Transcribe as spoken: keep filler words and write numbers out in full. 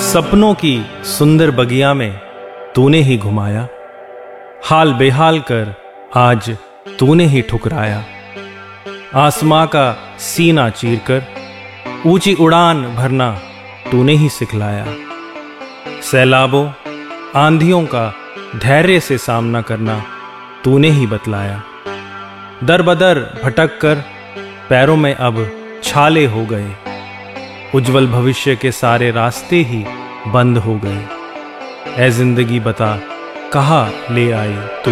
सपनों की सुंदर बगिया में तूने ही घुमाया, हाल बेहाल कर आज तूने ही ठुकराया। आसमां का सीना चीरकर ऊंची उड़ान भरना तूने ही सिखलाया। सैलाबों आंधियों का धैर्य से सामना करना तूने ही बतलाया। दर बदर भटक कर पैरों में अब छाले हो गए, उज्जवल भविष्य के सारे रास्ते ही बंद हो गए। ऐ जिंदगी बता कहाँ ले आए तू।